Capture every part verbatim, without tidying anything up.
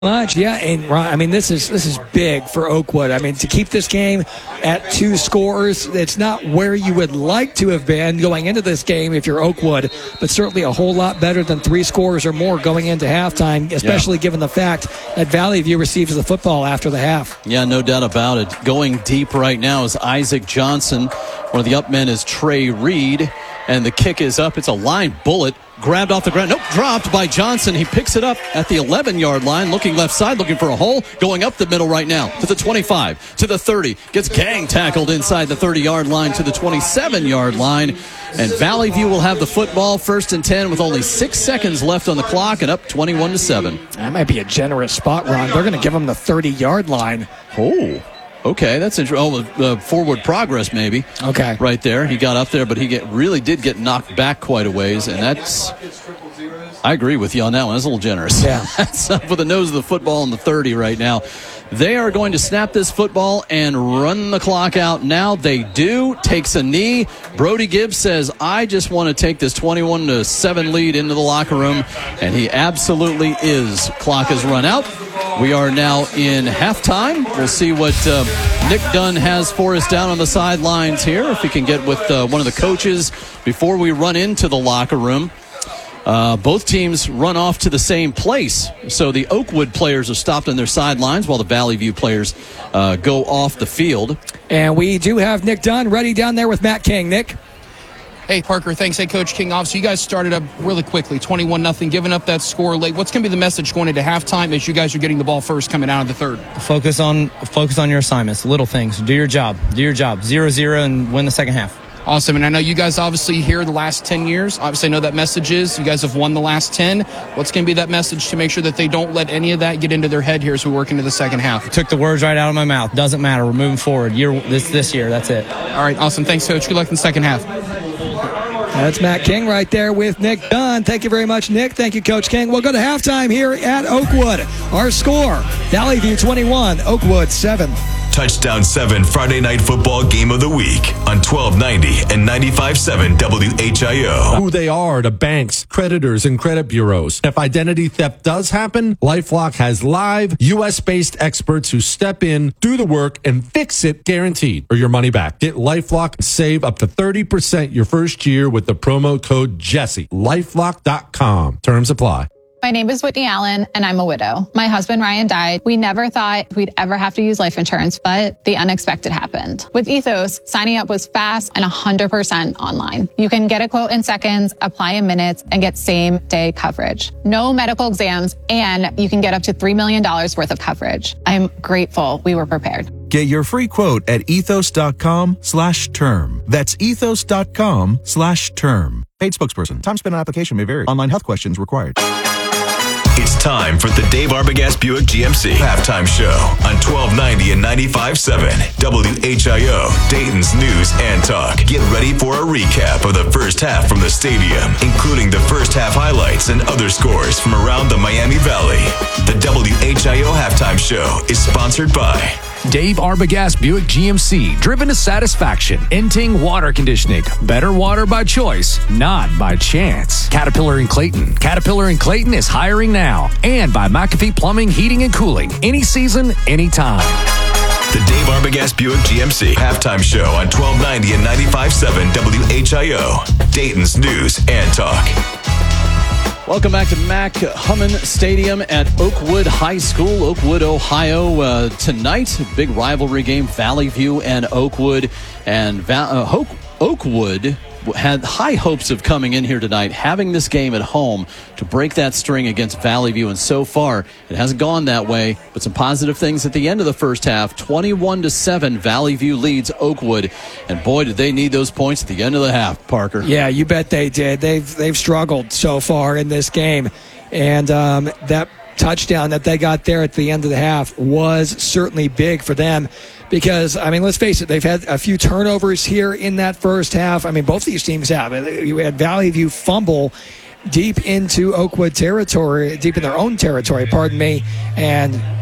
Much, yeah, and Ron, I mean this is this is big for Oakwood. I mean to keep this game at two scores, it's not where you would like to have been going into this game if you're Oakwood, but certainly a whole lot better than three scores or more going into halftime, especially yeah. given the fact that Valley View receives the football after the half. Yeah, no doubt about it. Going deep right now is Isaac Johnson. One of the up men is Trey Reed, and the kick is up. It's a line bullet. Grabbed off the ground. Nope, dropped by Johnson. He picks it up at the eleven-yard line, looking left side, looking for a hole, going up the middle right now to the twenty-five, to the thirty. Gets gang tackled inside the thirty-yard line to the twenty-seven-yard line. And Valley View will have the football first and ten with only six seconds left on the clock and up twenty-one to seven. That might be a generous spot, Ron. They're going to give them the thirty-yard line. Oh, okay, that's interesting. Oh, uh, forward progress maybe. Okay. Right there. He got up there, but he get, really did get knocked back quite a ways, and that's... I agree with you on that one. That's a little generous. Yeah. That's up with the nose of the football on the thirty right now. They are going to snap this football and run the clock out now. They do. Takes a knee. Brody Gibbs says, I just want to take this twenty-one to seven lead into the locker room, and he absolutely is. Clock is run out. We are now in halftime. We'll see what uh, Nick Dunn has for us down on the sidelines here, if he can get with uh, one of the coaches before we run into the locker room. Uh, both teams run off to the same place. So the Oakwood players are stopped on their sidelines while the Valley View players uh, go off the field. And we do have Nick Dunn ready down there with Matt King. Nick? Hey, Parker, thanks. Hey, Coach King, obviously you guys started up really quickly, twenty-one nothing, giving up that score late. What's going to be the message going into halftime as you guys are getting the ball first coming out of the third? Focus on focus on your assignments, little things. Do your job. Do your job. Zero zero and win the second half. Awesome, and I know you guys obviously here the last ten years. Obviously, I know that message is you guys have won the last ten. What's going to be that message to make sure that they don't let any of that get into their head here as we work into the second half? Took the words right out of my mouth. Doesn't matter. We're moving forward. Year this this year. That's it. All right, awesome. Thanks, Coach. Good luck in the second half. That's Matt King right there with Nick Dunn. Thank you very much, Nick. Thank you, Coach King. We'll go to halftime here at Oakwood. Our score, Valley View twenty-one, Oakwood seven. Touchdown seven Friday Night Football Game of the Week on twelve ninety and ninety-five point seven W H I O. Who they are to banks, creditors, and credit bureaus. If identity theft does happen, LifeLock has live, U S-based experts who step in, do the work, and fix it guaranteed, or your money back. Get LifeLock and save up to thirty percent your first year with the promo code Jesse. LifeLock dot com. Terms apply. My name is Whitney Allen, and I'm a widow. My husband, Ryan, died. We never thought we'd ever have to use life insurance, but the unexpected happened. With Ethos, signing up was fast and one hundred percent online. You can get a quote in seconds, apply in minutes, and get same-day coverage. No medical exams, and you can get up to three million dollars worth of coverage. I'm grateful we were prepared. Get your free quote at ethos.com slash term. That's ethos.com slash term. Paid spokesperson. Time spent on application may vary. Online health questions required. It's time for the Dave Arbogast Buick G M C halftime show on twelve ninety and ninety-five point seven W H I O, Dayton's News and Talk. Get ready for a recap of the first half from the stadium, including the first half highlights and other scores from around the Miami Valley. The W H I O halftime show is sponsored by Dave Arbogast Buick G M C, driven to satisfaction. Inting Water Conditioning, better water by choice, not by chance. Caterpillar and Clayton. Caterpillar and Clayton is hiring now. And by McAfee Plumbing, Heating, and Cooling. Any season, anytime. The Dave Arbogast Buick G M C halftime show on twelve ninety and ninety-five point seven W H I O, Dayton's News and Talk. Welcome back to Mac Hummin Stadium at Oakwood High School, Oakwood, Ohio. Uh, tonight, big rivalry game, Valley View and Oakwood. And Val- uh, Ho- Oakwood had high hopes of coming in here tonight, having this game at home to break that string against Valley View. And so far, it hasn't gone that way. But some positive things at the end of the first half. twenty-one to seven, Valley View leads Oakwood. And boy, did they need those points at the end of the half, Parker. Yeah, you bet they did. They've they've struggled so far in this game. And um, that touchdown that they got there at the end of the half was certainly big for them. Because, I mean, let's face it, they've had a few turnovers here in that first half. I mean, both these teams have. You had Valley View fumble deep into Oakwood territory, deep in their own territory, pardon me, and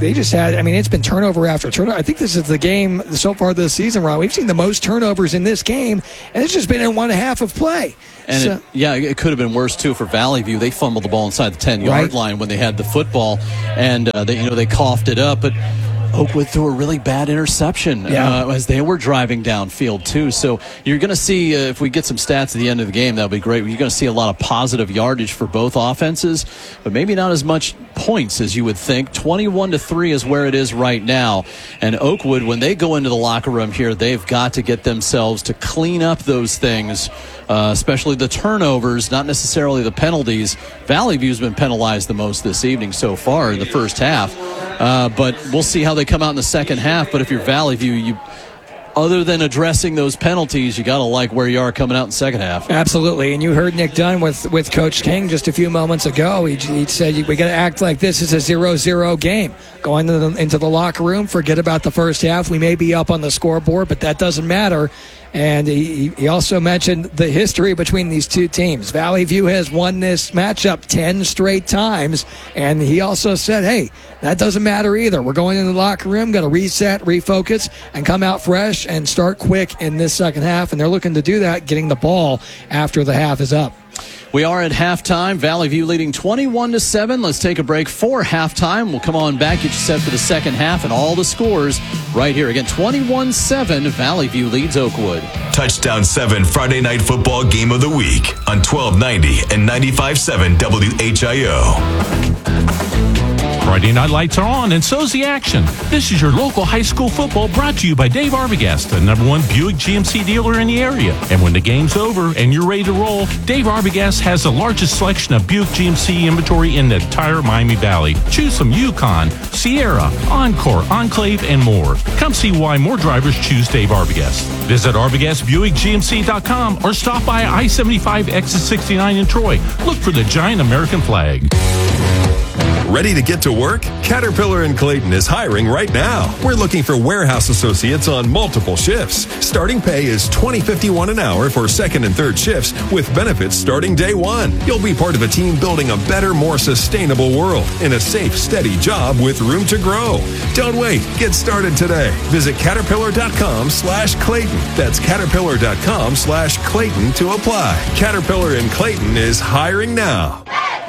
they just had, I mean, it's been turnover after turnover. I think this is the game so far this season, Ron. We've seen the most turnovers in this game, and it's just been in one half of play. And so, it, yeah, it could have been worse too for Valley View. They fumbled the ball inside the ten-yard right. line when they had the football, and uh, they, you know, they coughed it up. But Oakwood threw a really bad interception yeah. uh, as they were driving downfield too. So you're going to see, uh, if we get some stats at the end of the game, that'll be great. You're going to see a lot of positive yardage for both offenses, but maybe not as much points as you would think. twenty-one to three is where it is right now. And Oakwood, when they go into the locker room here, they've got to get themselves to clean up those things, uh, especially the turnovers, not necessarily the penalties. Valley View's been penalized the most this evening so far in the first half. Uh, but we'll see how they come out in the second half. But if you're Valley View, you, other than addressing those penalties, you got to like where you are coming out in the second half. Absolutely. And you heard Nick Dunn with, with Coach King just a few moments ago. He, he said we got to act like this is a zero zero game. Go into the, into the locker room, forget about the first half. We may be up on the scoreboard, but that doesn't matter. And he, he also mentioned the history between these two teams. Valley View has won this matchup ten straight times. And he also said, hey, that doesn't matter either. We're going in the locker room, got to reset, refocus, and come out fresh and start quick in this second half. And they're looking to do that, getting the ball after the half is up. We are at halftime. Valley View leading twenty-one to seven. Let's take a break for halftime. We'll come on back, get you set for the second half and all the scores right here. Again, twenty-one seven. Valley View leads Oakwood. Touchdown seven Friday Night Football Game of the Week on twelve ninety and ninety-five point seven W H I O. Friday night lights are on, and so's the action. This is your local high school football brought to you by Dave Arbogast, the number one Buick G M C dealer in the area. And when the game's over and you're ready to roll, Dave Arbogast has the largest selection of Buick G M C inventory in the entire Miami Valley. Choose from Yukon, Sierra, Encore, Enclave, and more. Come see why more drivers choose Dave Arbogast. Visit Arbogast Buick G M C dot com or stop by I seventy-five exit sixty-nine in Troy. Look for the giant American flag. Ready to get to work? Caterpillar in Clayton is hiring right now. We're looking for warehouse associates on multiple shifts. Starting pay is twenty fifty-one an hour for second and third shifts with benefits starting day one. You'll be part of a team building a better, more sustainable world in a safe, steady job with room to grow. Don't wait. Get started today. Visit caterpillar.com slash Clayton. That's caterpillar.com slash Clayton to apply. Caterpillar in Clayton is hiring now.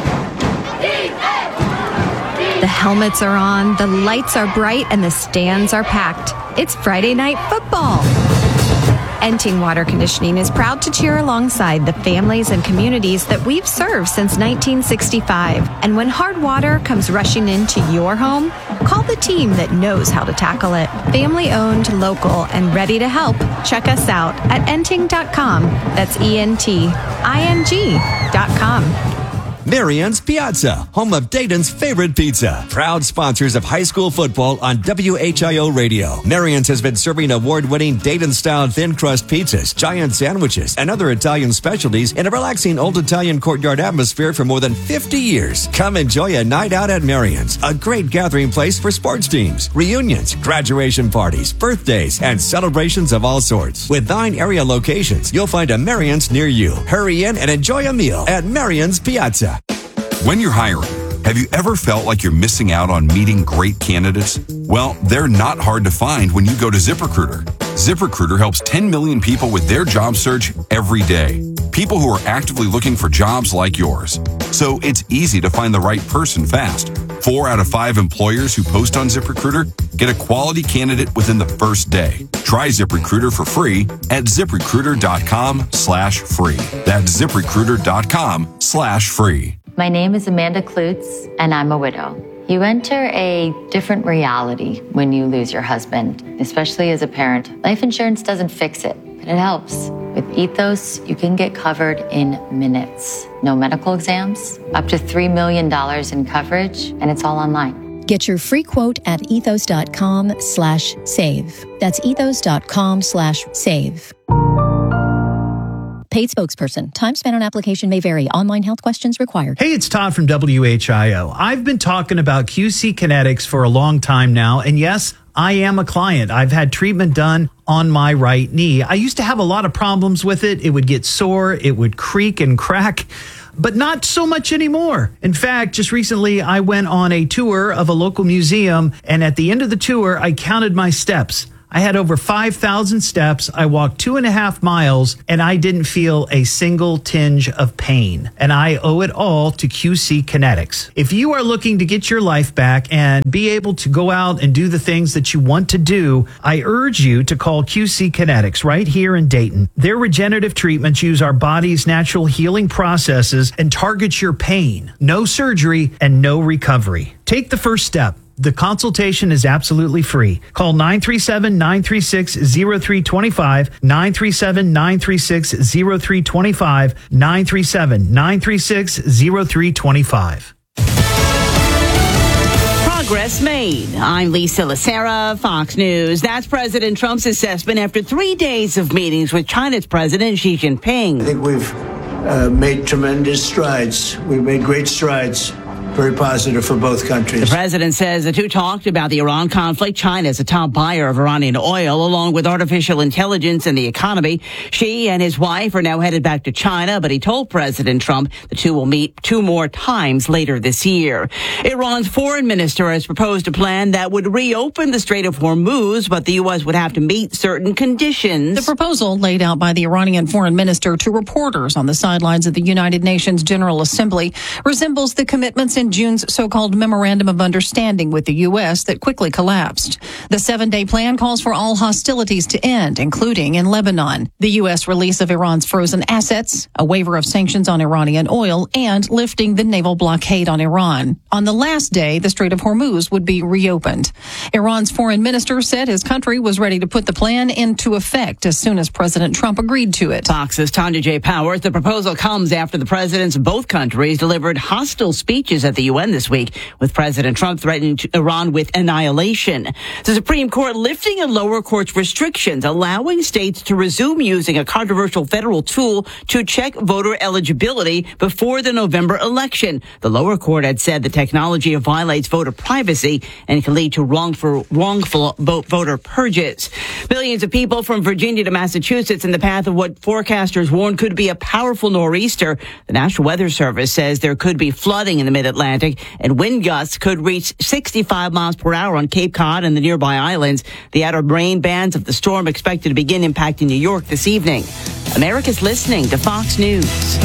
The helmets are on, the lights are bright, and the stands are packed. It's Friday Night Football. Enting Water Conditioning is proud to cheer alongside the families and communities that we've served since nineteen sixty-five. And when hard water comes rushing into your home, call the team that knows how to tackle it. Family owned, local, and ready to help. Check us out at enting dot com. That's E N T I N G dot com. Marion's Pizza, home of Dayton's favorite pizza. Proud sponsors of high school football on W H I O Radio. Marion's has been serving award-winning Dayton-style thin crust pizzas, giant sandwiches, and other Italian specialties in a relaxing old Italian courtyard atmosphere for more than fifty years. Come enjoy a night out at Marion's, a great gathering place for sports teams, reunions, graduation parties, birthdays, and celebrations of all sorts. With nine area locations, you'll find a Marion's near you. Hurry in and enjoy a meal at Marion's Pizza. When you're hiring, have you ever felt like you're missing out on meeting great candidates? Well, they're not hard to find when you go to ZipRecruiter. ZipRecruiter helps ten million people with their job search every day. People who are actively looking for jobs like yours. So it's easy to find the right person fast. Four out of five employers who post on ZipRecruiter get a quality candidate within the first day. Try ZipRecruiter for free at ZipRecruiter.com slash free. That's ZipRecruiter.com slash free. My name is Amanda Klutz, and I'm a widow. You enter a different reality when you lose your husband, especially as a parent. Life insurance doesn't fix it, but it helps. With Ethos, you can get covered in minutes. No medical exams, up to three million dollars in coverage, and it's all online. Get your free quote at ethos.com slash save. That's ethos.com slash save. Paid spokesperson. Time spent on application may vary. Online health questions required. Hey, it's Todd from W H I O. I've been talking about Q C Kinetics for a long time now, and yes, I am a client. I've had treatment done on my right knee. I used to have a lot of problems with it. It would get sore. It would creak and crack. but not so much anymore. In fact, just recently I went on a tour of a local museum, and at the end of the tour, I counted my steps. I had over five thousand steps. I walked two and a half miles, and I didn't feel a single tinge of pain. And I owe it all to Q C Kinetics. If you are looking to get your life back and be able to go out and do the things that you want to do, I urge you to call Q C Kinetics right here in Dayton. Their regenerative treatments use our body's natural healing processes and target your pain. No surgery and no recovery. Take the first step. The consultation is absolutely free. Call nine three seven, nine three six, zero three two five, nine three seven, nine three six, zero three two five, nine three seven, nine three six, zero three two five. Progress made. I'm Lisa Lacera, Fox News. That's President Trump's assessment after three days of meetings with China's President Xi Jinping. I think we've uh, made tremendous strides. We've made great strides. Very positive for both countries. The president says the two talked about the Iran conflict. China is a top buyer of Iranian oil, along with artificial intelligence and the economy. Xi and his wife are now headed back to China, but he told President Trump the two will meet two more times later this year. Iran's foreign minister has proposed a plan that would reopen the Strait of Hormuz, but the U S would have to meet certain conditions. The proposal laid out by the Iranian foreign minister to reporters on the sidelines of the United Nations General Assembly resembles the commitments in June's so-called Memorandum of Understanding with the U S that quickly collapsed. The seven-day plan calls for all hostilities to end, including in Lebanon, the U S release of Iran's frozen assets, a waiver of sanctions on Iranian oil, and lifting the naval blockade on Iran. On the last day, the Strait of Hormuz would be reopened. Iran's foreign minister said his country was ready to put the plan into effect as soon as President Trump agreed to it. Fox's Tanya J. Powers. The proposal comes after the presidents of both countries delivered hostile speeches at the U N this week, with President Trump threatening Iran with annihilation. The Supreme Court lifting a lower court's restrictions, allowing states to resume using a controversial federal tool to check voter eligibility before the November election. The lower court had said the technology violates voter privacy and can lead to wrongful, wrongful voter purges. Millions of people from Virginia to Massachusetts in the path of what forecasters warned could be a powerful nor'easter. The National Weather Service says there could be flooding in the mid-Atlantic, and wind gusts could reach sixty-five miles per hour on Cape Cod and the nearby islands. The outer rain bands of the storm expected to begin impacting New York this evening. America's listening to Fox News.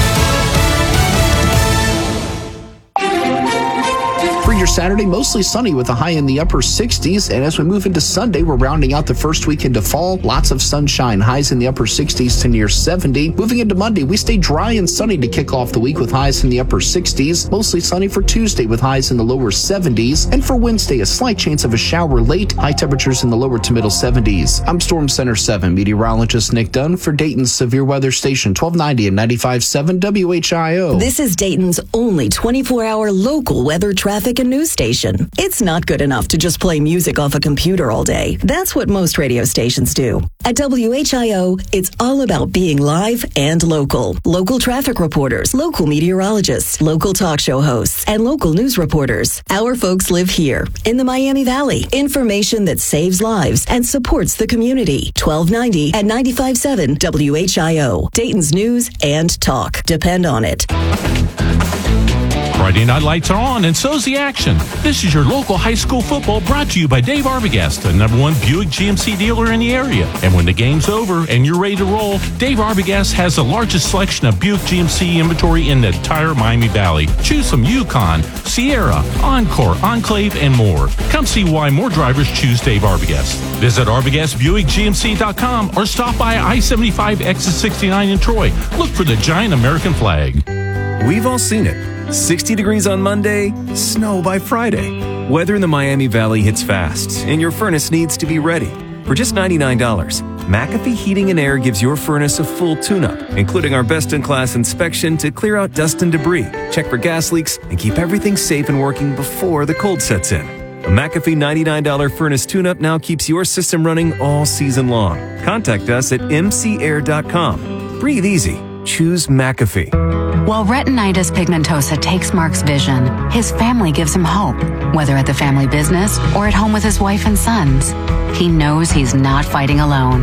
For your Saturday, mostly sunny with a high in the upper sixties. And as we move into Sunday, we're rounding out the first weekend of fall. Lots of sunshine, highs in the upper sixties to near seventy. Moving into Monday, we stay dry and sunny to kick off the week with highs in the upper sixties. Mostly sunny for Tuesday with highs in the lower seventies. And for Wednesday, a slight chance of a shower late. High temperatures in the lower to middle seventies. I'm Storm Center seven meteorologist Nick Dunn for Dayton's Severe Weather Station twelve ninety and ninety-five point seven W H I O. This is Dayton's only twenty-four hour local weather, traffic, and news station. It's not good enough to just play music off a computer all day. That's what most radio stations do. At W H I O, it's all about being live and local. Local traffic reporters, local meteorologists, local talk show hosts, and local news reporters. Our folks live here in the Miami Valley. Information that saves lives and supports the community. twelve ninety and ninety-five point seven W H I O. Dayton's news and talk. Depend on it. Friday night lights are on, and so's the action. This is your local high school football brought to you by Dave Arbogast, the number one Buick G M C dealer in the area. And when the game's over and you're ready to roll, Dave Arbogast has the largest selection of Buick G M C inventory in the entire Miami Valley. Choose from Yukon, Sierra, Encore, Enclave, and more. Come see why more drivers choose Dave Arbogast. Visit Arbogast Buick G M C dot com or stop by I seventy-five exit sixty-nine in Troy. Look for the giant American flag. We've all seen it. sixty degrees on Monday, snow by Friday. Weather in the Miami Valley hits fast, and your furnace needs to be ready. For just ninety-nine dollars, McAfee Heating and Air gives your furnace a full tune-up, including our best-in-class inspection to clear out dust and debris, check for gas leaks, and keep everything safe and working before the cold sets in. A McAfee ninety-nine dollars furnace tune-up now keeps your system running all season long. Contact us at m c air dot com. Breathe easy. Choose McAfee. While retinitis pigmentosa takes Mark's vision, his family gives him hope, whether at the family business or at home with his wife and sons. He knows he's not fighting alone.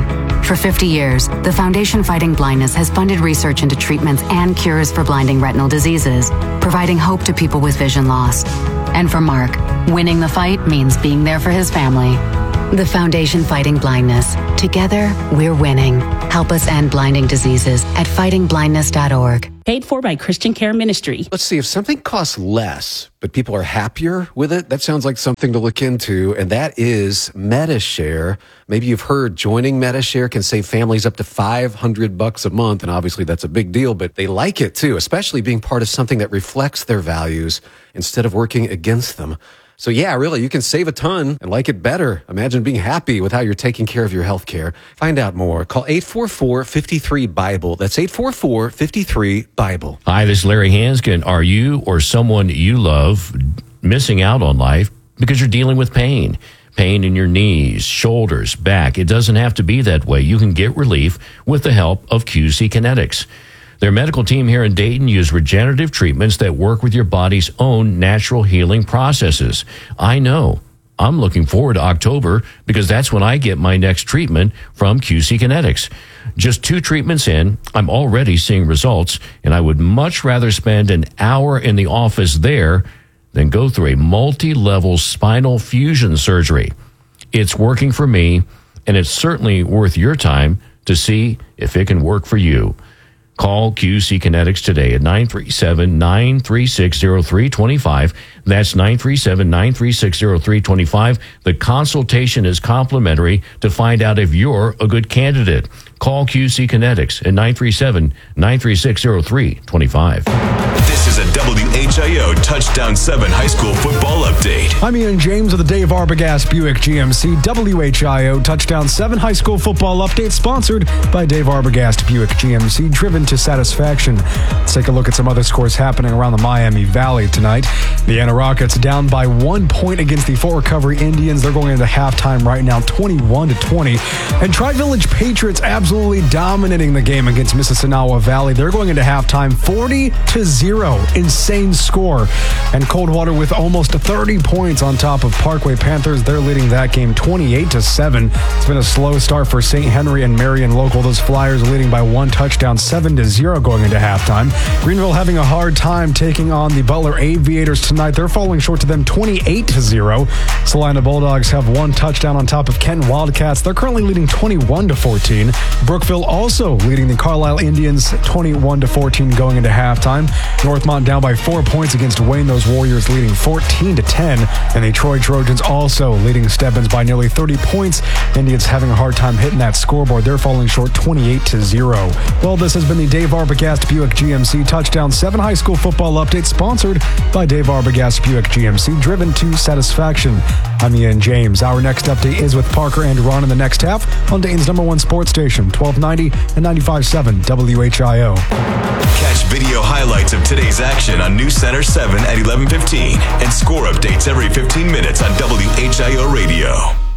For fifty years, the Foundation Fighting Blindness has funded research into treatments and cures for blinding retinal diseases, providing hope to people with vision loss. And for Mark, winning the fight means being there for his family. The Foundation Fighting Blindness. Together, we're winning. Help us end blinding diseases at fighting blindness dot org. Paid for by Christian Care Ministry. Let's see, if something costs less, but people are happier with it, that sounds like something to look into, and that is Medi-Share. Maybe you've heard joining Medi-Share can save families up to five hundred bucks a month, and obviously that's a big deal, but they like it too, especially being part of something that reflects their values instead of working against them. So yeah, really, you can save a ton and like it better. Imagine being happy with how you're taking care of your health care. Find out more. Call eight four four, five three, BIBLE. That's eight four four, five three, BIBLE. Hi, this is Larry Hanskin. Are you or someone you love missing out on life because you're dealing with pain? Pain in your knees, shoulders, back. It doesn't have to be that way. You can get relief with the help of Q C Kinetics. Their medical team here in Dayton use regenerative treatments that work with your body's own natural healing processes. I know. I'm looking forward to October because that's when I get my next treatment from Q C Kinetics. Just two treatments in, I'm already seeing results, and I would much rather spend an hour in the office there than go through a multi-level spinal fusion surgery. It's working for me, and it's certainly worth your time to see if it can work for you. Call Q C Kinetics today at nine three seven, nine three six, zero three two five. That's nine three seven, nine three six, zero three two five. The consultation is complimentary to find out if you're a good candidate. Call Q C Kinetics at nine three seven, nine three six, zero three two five. This is a W H I O Touchdown seven High School Football Update. I'm Ian James of the Dave Arbogast Buick G M C W H I O Touchdown seven High School Football Update, sponsored by Dave Arbogast Buick G M C, driven to satisfaction. Let's take a look at some other scores happening around the Miami Valley tonight. The Anna Rockets down by one point against the Fort Recovery Indians. They're going into halftime right now, twenty-one to twenty. And Tri-Village Patriots absolutely dominating the game against Mississinewa Valley. They're going into halftime forty to zero. Insane score. And Coldwater with almost thirty points on top of Parkway Panthers. They're leading that game twenty-eight to seven. It's been a slow start for Saint Henry and Marion Local. Those Flyers leading by one touchdown, seven to zero going into halftime. Greenville having a hard time taking on the Butler Aviators tonight. They're falling short to them twenty-eight to zero. Salina Bulldogs have one touchdown on top of Kenton Wildcats. They're currently leading twenty-one to fourteen. Brookville also leading the Carlisle Indians twenty-one to fourteen going into halftime. Northmont down by four points against Wayne. Those Warriors leading fourteen to ten. And the Troy Trojans also leading Stebbins by nearly thirty points. Indians having a hard time hitting that scoreboard. They're falling short twenty-eight to zero. Well, this has been the Dave Arbogast Buick G M C Touchdown seven High School Football Update, sponsored by Dave Arbogast Buick G M C, driven to satisfaction. I'm Ian James. Our next update is with Parker and Ron in the next half on Dayton's number one sports station, twelve ninety and ninety-five point seven W H I O. Catch video highlights of today's action on News Center seven at eleven fifteen and score updates every fifteen minutes on W H I O Radio.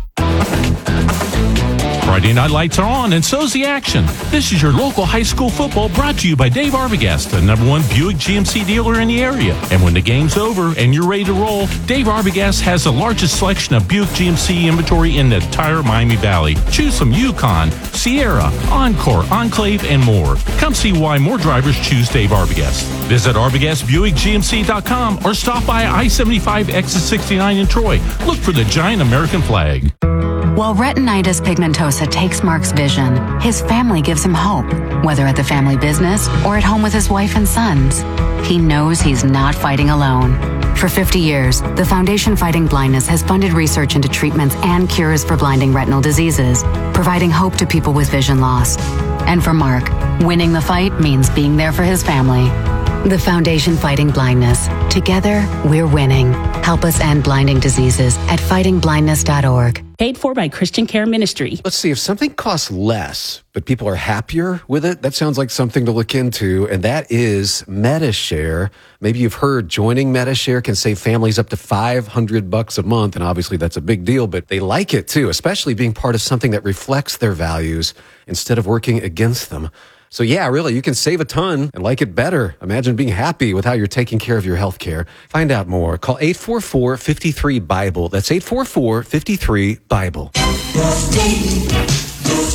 Friday night lights are on, and so's the action. This is your local high school football brought to you by Dave Arbogast, the number one Buick G M C dealer in the area. And when the game's over and you're ready to roll, Dave Arbogast has the largest selection of Buick G M C inventory in the entire Miami Valley. Choose from Yukon, Sierra, Encore, Enclave, and more. Come see why more drivers choose Dave Arbogast. Visit Arbogast Buick G M C dot com or stop by I seventy-five exit sixty-nine in Troy. Look for the giant American flag. While retinitis pigmentosa takes Mark's vision, his family gives him hope, whether at the family business or at home with his wife and sons. He knows he's not fighting alone. For fifty years, the Foundation Fighting Blindness has funded research into treatments and cures for blinding retinal diseases, providing hope to people with vision loss. And for Mark, winning the fight means being there for his family. The Foundation Fighting Blindness. Together, we're winning. Help us end blinding diseases at fighting blindness dot org. Paid for by Christian Care Ministry. Let's see, if something costs less, but people are happier with it, that sounds like something to look into, and that is Medi-Share. Maybe you've heard joining Medi-Share can save families up to five hundred bucks a month, and obviously that's a big deal, but they like it too, especially being part of something that reflects their values instead of working against them. So yeah, really, you can save a ton and like it better. Imagine being happy with how you're taking care of your health care. Find out more. Call eight four four, five three, BIBLE. That's eight four four, five three, BIBLE.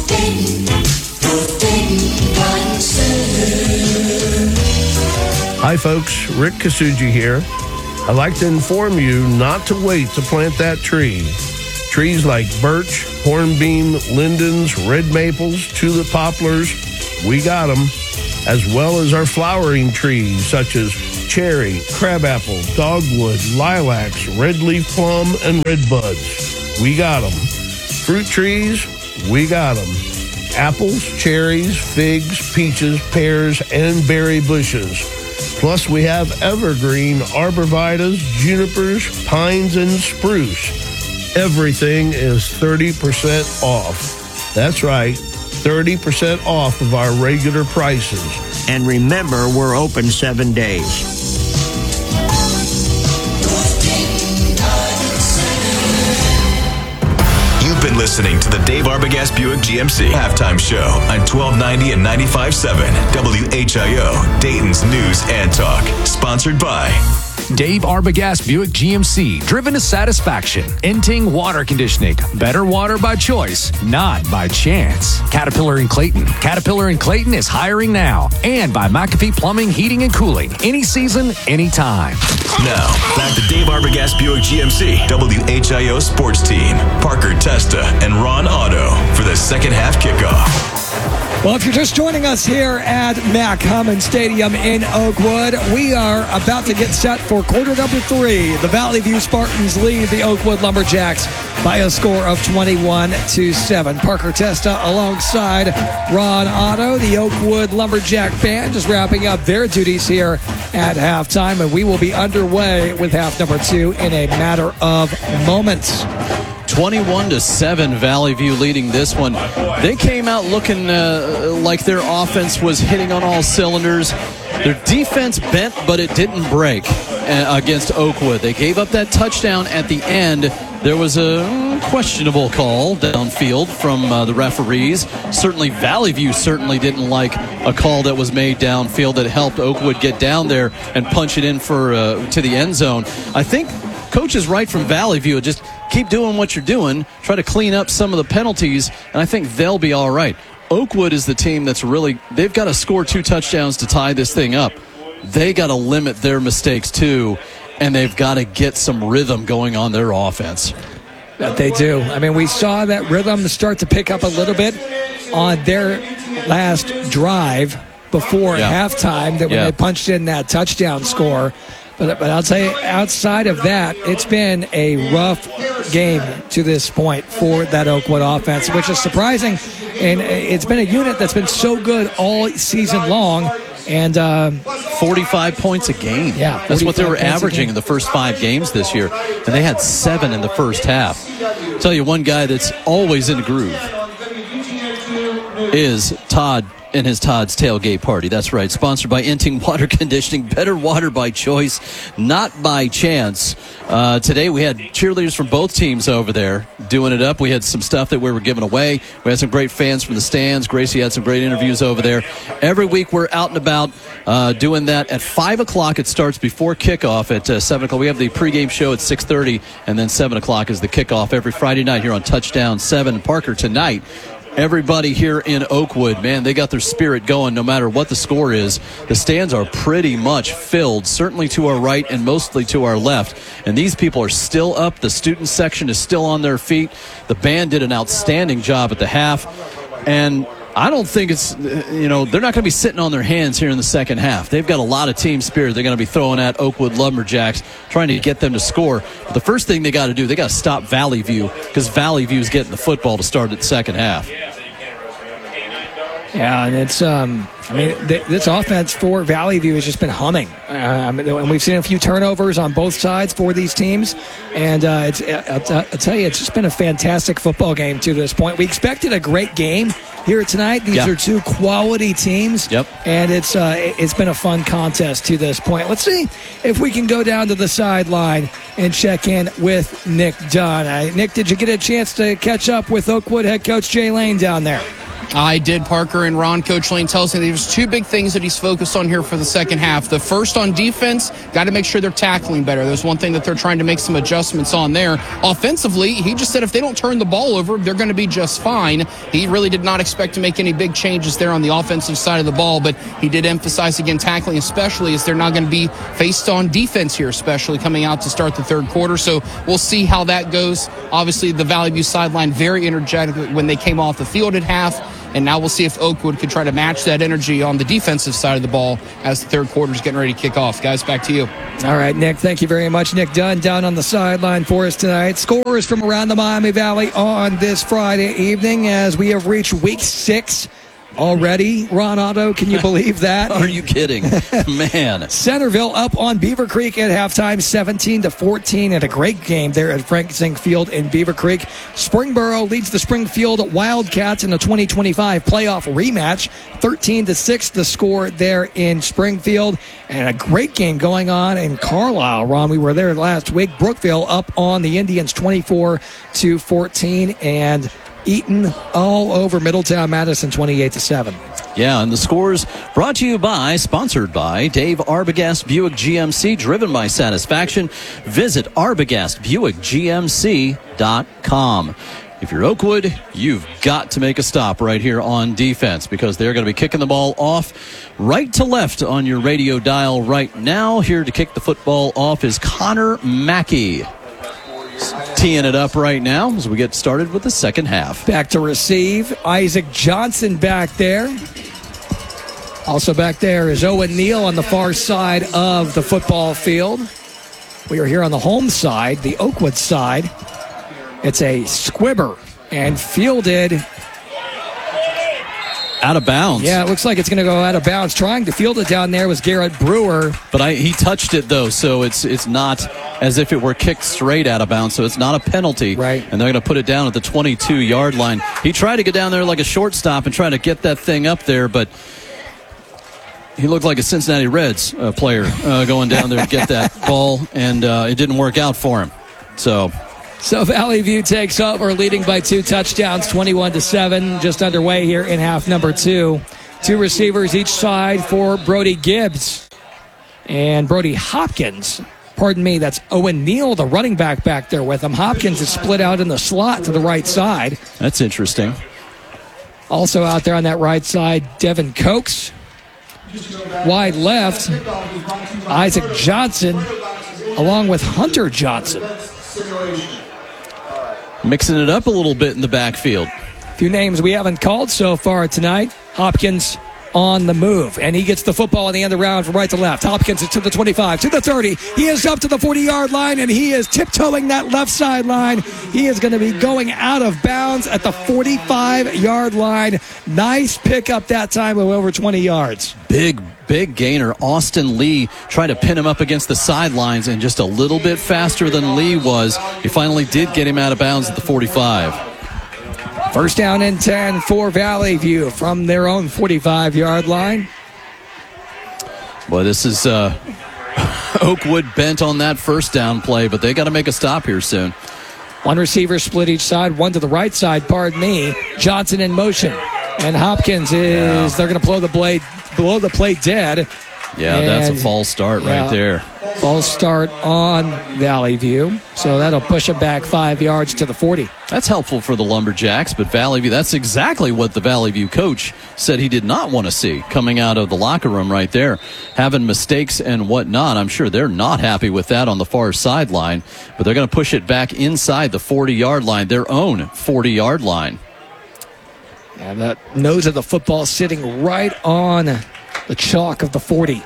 Hi folks, Rick Kasuji here. I'd like to inform you not to wait to plant that tree. Trees like birch, hornbeam, lindens, red maples, tulip poplars, we got them, as well as our flowering trees such as cherry, crabapple, dogwood, lilacs, red leaf plum, and red buds. We got them. Fruit trees, we got them. Apples, cherries, figs, peaches, pears, and berry bushes. Plus, we have evergreen arborvitaes, junipers, pines, and spruce. Everything is thirty percent off. That's right, thirty percent off of our regular prices. And remember, we're open seven days. You've been listening to the Dave Arbogast Buick G M C Halftime Show on twelve ninety and ninety-five point seven W H I O, Dayton's News and Talk. Sponsored by Dave Arbogast Buick G M C, driven to satisfaction. Inting Water Conditioning, better water by choice, not by chance. Caterpillar and Clayton. Caterpillar and Clayton is hiring now. And by McAfee Plumbing, Heating, and Cooling. Any season, anytime. Now, back to Dave Arbogast Buick G M C, W H I O Sports Team, Parker Testa and Ron Otto for the second half kickoff. Well, if you're just joining us here at Mack Hammond Stadium in Oakwood, we are about to get set for quarter number three. The Valley View Spartans lead the Oakwood Lumberjacks by a score of twenty-one to seven. Parker Testa alongside Ron Otto, the Oakwood Lumberjack band, just wrapping up their duties here at halftime, and we will be underway with half number two in a matter of moments. twenty-one to seven, Valley View leading this one. They came out looking uh, like their offense was hitting on all cylinders. Their defense bent, but it didn't break uh, against Oakwood. They gave up that touchdown at the end. There was a questionable call downfield from uh, the referees. Certainly Valley View certainly didn't like a call that was made downfield that helped Oakwood get down there and punch it in for uh, to the end zone. I think Coach is right from Valley View. Just keep doing what you're doing. Try to clean up some of the penalties, and I think they'll be all right. Oakwood is the team that's really, they've got to score two touchdowns to tie this thing up. They got to limit their mistakes too, and they've got to get some rhythm going on their offense. That they do. I mean, we saw that rhythm start to pick up a little bit on their last drive before Yeah. halftime, that when Yeah. they punched in that touchdown score. But, but I'll tell you, outside of that, it's been a rough game to this point for that Oakwood offense, which is surprising. And it's been a unit that's been so good all season long. And um, forty-five points a game. Yeah, that's what they were forty-five points a averaging game. in the first five games this year. And they had seven in the first half. I'll tell you, one guy that's always in the groove is Todd and his Todd's Tailgate Party. That's right. Sponsored by Inting Water Conditioning. Better water by choice, not by chance. Uh, today we had cheerleaders from both teams over there doing it up. We had some stuff that we were giving away. We had some great fans from the stands. Gracie had some great interviews over there. Every week we're out and about uh, doing that. At five o'clock it starts before kickoff. At uh, seven o'clock we have the pregame show at six thirty, and then seven o'clock is the kickoff every Friday night here on Touchdown seven. Parker, tonight, everybody here in Oakwood, man, they got their spirit going no matter what the score is. The stands are pretty much filled, certainly to our right and mostly to our left. And these people are still up. The student section is still on their feet. The band did an outstanding job at the half. And I don't think it's, you know, they're not going to be sitting on their hands here in the second half. They've got a lot of team spirit they're going to be throwing at Oakwood Lumberjacks, trying to get them to score. But the first thing they got to do, they got to stop Valley View, because Valley View is getting the football to start at the second half. Yeah, and it's, um, I mean, th- this offense for Valley View has just been humming. Uh, I mean, and we've seen a few turnovers on both sides for these teams. And uh, it's, I'll, t- I'll tell you, it's just been a fantastic football game to this point. We expected a great game here tonight. These Yeah. are two quality teams. Yep. And it's, uh, it's been a fun contest to this point. Let's see if we can go down to the sideline and check in with Nick Dunn. Uh, Nick, did you get a chance to catch up with Oakwood head coach Jay Lane down there? I did, Parker, and Ron. Coach Lane tells me there's two big things that he's focused on here for the second half. The first on defense, got to make sure they're tackling better. There's one thing that they're trying to make some adjustments on there. Offensively, he just said if they don't turn the ball over, they're going to be just fine. He really did not expect to make any big changes there on the offensive side of the ball, but he did emphasize, again, tackling especially, as they're not going to be faced on defense here, especially coming out to start the third quarter. So we'll see how that goes. Obviously, the Valley View sideline very energetic when they came off the field at half. And now we'll see if Oakwood can try to match that energy on the defensive side of the ball as the third quarter is getting ready to kick off. Guys, back to you. All right, Nick, thank you very much. Nick Dunn down on the sideline for us tonight. Scores from around the Miami Valley on this Friday evening as we have reached week six already. Ron Otto, can you believe that? Are you kidding? Man. Centerville up on Beaver Creek at halftime, seventeen to fourteen, and a great game there at Frank Zink Field in Beaver Creek. Springboro leads the Springfield Wildcats in the twenty twenty-five playoff rematch, thirteen to six the score there in Springfield. And a great game going on in Carlisle. Ron, we were there last week. Brookville up on the Indians twenty-four to fourteen, and Eaton all over Middletown Madison twenty-eight to seven. Yeah, and the scores brought to you by, sponsored by Dave Arbogast Buick G M C, driven by satisfaction. Visit arbogast buick g m c dot com. If you're Oakwood, you've got to make a stop right here on defense because they're going to be kicking the ball off right to left on your radio dial right now. Here to kick the football off is Connor Mackey. Teeing it up right now as we get started with the second half. Back to receive. Isaac Johnson back there. Also back there is Owen Neal on the far side of the football field. We are here on the home side, the Oakwood side. It's a squibber and fielded out of bounds. Yeah, it looks like it's going to go out of bounds. Trying to field it down there was Garrett Brewer. But I, he touched it, though, so it's it's not as if it were kicked straight out of bounds, so it's not a penalty. Right. And they're going to put it down at the twenty-two-yard line. He tried to get down there like a shortstop and try to get that thing up there, but he looked like a Cincinnati Reds uh, player uh, going down there to get that ball, and uh, it didn't work out for him. So... So Valley View takes over, leading by two touchdowns, twenty-one to seven, just underway here in half number two. Two receivers each side for Brody Gibbs and Brody Hopkins. Pardon me, that's Owen Neal, the running back back there with him. Hopkins is split out in the slot to the right side. That's interesting. Also out there on that right side, Devin Cokes. Wide left, Isaac Johnson, along with Hunter Johnson. Mixing it up a little bit in the backfield. A few names we haven't called so far tonight. Hopkins on the move, and he gets the football in the end of the round from right to left. Hopkins is to the twenty-five, to the thirty. He is up to the forty-yard line, and he is tiptoeing that left sideline. He is going to be going out of bounds at the forty-five-yard line. Nice pickup that time of over twenty yards. Big, big gainer. Austin Lee tried to pin him up against the sidelines, and just a little bit faster than Lee was. He finally did get him out of bounds at the forty-five. First down and ten for Valley View from their own forty-five-yard line. Boy, this is uh, Oakwood bent on that first down play, but they got to make a stop here soon. One receiver split each side, one to the right side, pardon me. Johnson in motion. And Hopkins is, yeah. they're going to blow the play, blow the play dead. Yeah, and that's a false start yeah, right there. False start on Valley View. So that'll push them back five yards to the forty. That's helpful for the Lumberjacks, but Valley View, that's exactly what the Valley View coach said he did not want to see coming out of the locker room right there. Having mistakes and whatnot. I'm sure they're not happy with that on the far sideline, but they're going to push it back inside the forty-yard line, their own forty-yard line. And that nose of the football sitting right on the chalk of the forty.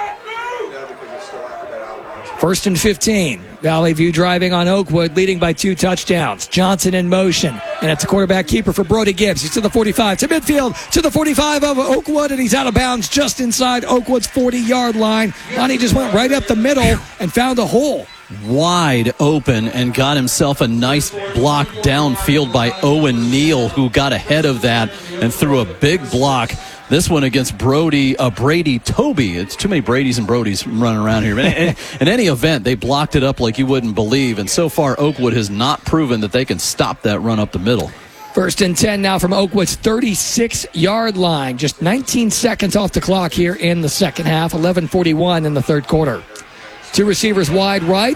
First and fifteen. Valley View driving on Oakwood, leading by two touchdowns. Johnson in motion. And it's a quarterback keeper for Brody Gibbs. He's to the forty-five, to midfield, to the forty-five of Oakwood, and he's out of bounds just inside Oakwood's forty-yard line. Lonnie just went right up the middle and found a hole. Wide open and got himself a nice block downfield by Owen Neal, who got ahead of that and threw a big block. This one against Brody, uh, Brady Toby. It's too many Bradys and Brodys running around here. In, in any event, they blocked it up like you wouldn't believe. And so far, Oakwood has not proven that they can stop that run up the middle. First and ten now from Oakwood's thirty-six-yard line. Just nineteen seconds off the clock here in the second half. eleven forty-one in the third quarter. Two receivers wide right.